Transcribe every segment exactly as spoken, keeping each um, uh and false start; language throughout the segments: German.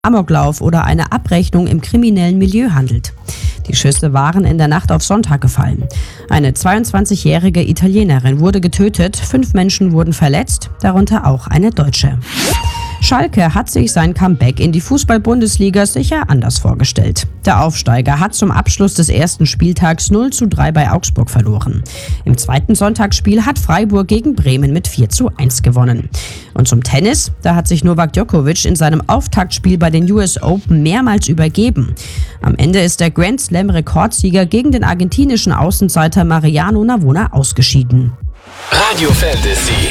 Amoklauf oder eine Abrechnung im kriminellen Milieu handelt. Die Schüsse waren in der Nacht auf Sonntag gefallen. Eine zweiundzwanzigjährige Italienerin wurde getötet, fünf Menschen wurden verletzt, darunter auch eine Deutsche. Schalke hat sich sein Comeback in die Fußball-Bundesliga sicher anders vorgestellt. Der Aufsteiger hat zum Abschluss des ersten Spieltags null zu drei bei Augsburg verloren. Im zweiten Sonntagsspiel hat Freiburg gegen Bremen mit vier zu eins gewonnen. Und zum Tennis, da hat sich Novak Djokovic in seinem Auftaktspiel bei den U S Open mehrmals übergeben. Am Ende ist der Grand Slam-Rekordsieger gegen den argentinischen Außenseiter Mariano Navona ausgeschieden. Radio Fantasy.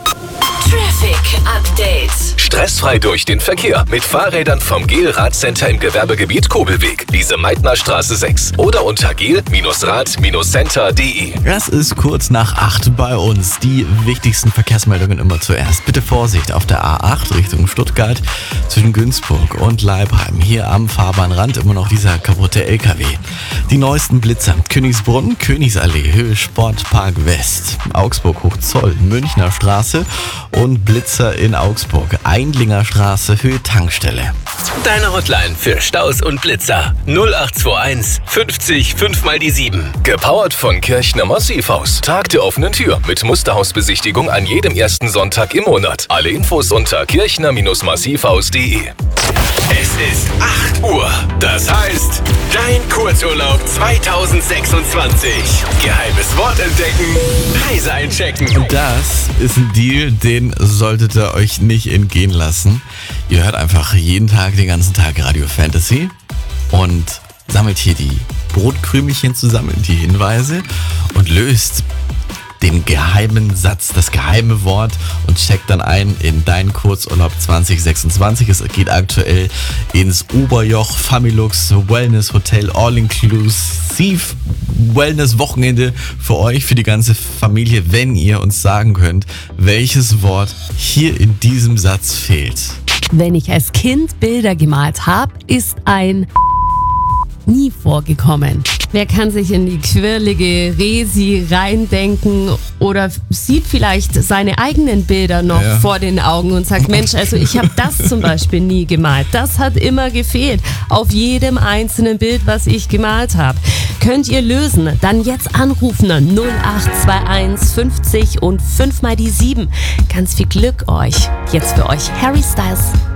Traffic Update. Stressfrei durch den Verkehr mit Fahrrädern vom Gel Radcenter im Gewerbegebiet Kobelweg, Lise Meitner Straße sechs oder unter gel Rad Center punkt de. Es ist kurz nach acht bei uns. Die wichtigsten Verkehrsmeldungen immer zuerst. Bitte Vorsicht auf der A acht Richtung Stuttgart zwischen Günzburg und Leibheim. Hier am Fahrbahnrand immer noch dieser kaputte L K W. Die neuesten Blitzer. Königsbrunn, Königsallee, Höhe Sportpark West, Augsburg Hochzoll, Münchner Straße und Blitzer in Augsburg, Eindlinger Straße, Höhe Tankstelle. Deine Hotline für Staus und Blitzer null acht zwei eins fünfzig fünf mal die sieben. Gepowert von Kirchner Massivhaus. Tag der offenen Tür mit Musterhausbesichtigung an jedem ersten Sonntag im Monat. Alle Infos unter kirchner Massivhaus punkt de. Es ist acht Uhr. Das heißt, dein Kurzurlaub zweitausendsechsundzwanzig. Geheimes Wort entdecken, Preise einchecken. Und das ist ein Deal, den solltet ihr euch nicht entgehen lassen. Ihr hört einfach jeden Tag, den ganzen Tag Radio Fantasy und sammelt hier die Brotkrümelchen zusammen, die Hinweise und löst den geheimen Satz, das geheime Wort und checkt dann ein in deinen Kurzurlaub zwanzig sechsundzwanzig. Es geht aktuell ins Oberjoch Familux Wellness Hotel All-Inclusive Wellness Wochenende für euch, für die ganze Familie, wenn ihr uns sagen könnt, welches Wort hier in diesem Satz fehlt. Wenn ich als Kind Bilder gemalt habe, ist ein nie vorgekommen. Wer kann sich in die quirlige Resi reindenken oder sieht vielleicht seine eigenen Bilder noch Ja. vor den Augen und sagt, Mensch, also ich habe das zum Beispiel nie gemalt. Das hat immer gefehlt auf jedem einzelnen Bild, was ich gemalt habe. Könnt ihr lösen? Dann jetzt anrufen null acht zwei eins fünfzig und fünf mal die sieben. Ganz viel Glück euch. Jetzt für euch Harry Styles.